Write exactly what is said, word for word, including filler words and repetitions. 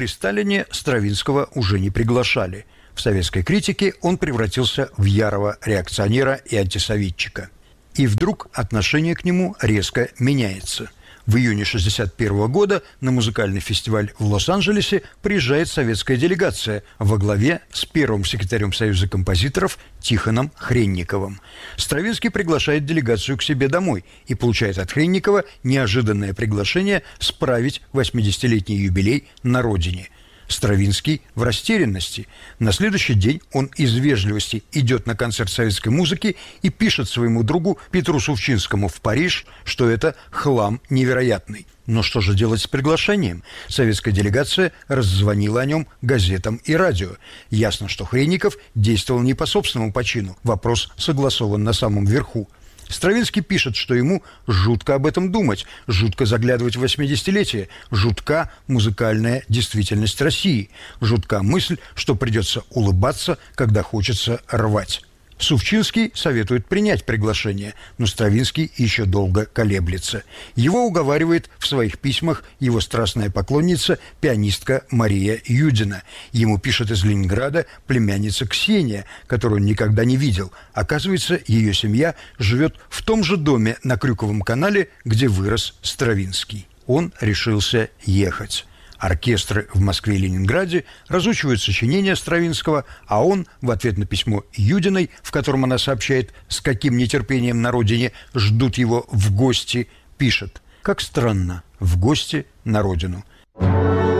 при Сталине Стравинского уже не приглашали. В советской критике он превратился в ярого реакционера и антисоветчика. И вдруг отношение к нему резко меняется. В июне шестьдесят первого года на музыкальный фестиваль в Лос-Анджелесе приезжает советская делегация во главе с первым секретарем Союза композиторов Тихоном Хренниковым. Стравинский приглашает делегацию к себе домой и получает от Хренникова неожиданное приглашение справить восьмидесятилетний юбилей на родине. Стравинский в растерянности. На следующий день он из вежливости идет на концерт советской музыки и пишет своему другу Петру Сувчинскому в Париж, что это хлам невероятный. Но что же делать с приглашением? Советская делегация раззвонила о нем газетам и радио. Ясно, что Хренников действовал не по собственному почину. Вопрос согласован на самом верху. Стравинский пишет, что ему жутко об этом думать, жутко заглядывать в восьмидесятилетие, жутка музыкальная действительность России, жутка мысль, что придется улыбаться, когда хочется рвать. Сувчинский советует принять приглашение, но Стравинский еще долго колеблется. Его уговаривает в своих письмах его страстная поклонница, пианистка Мария Юдина. Ему пишет из Ленинграда племянница Ксения, которую он никогда не видел. Оказывается, ее семья живет в том же доме на Крюковом канале, где вырос Стравинский. Он решился ехать. Оркестры в Москве и Ленинграде разучивают сочинения Стравинского, а он в ответ на письмо Юдиной, в котором она сообщает, с каким нетерпением на родине ждут его в гости, пишет: «Как странно, в гости на родину».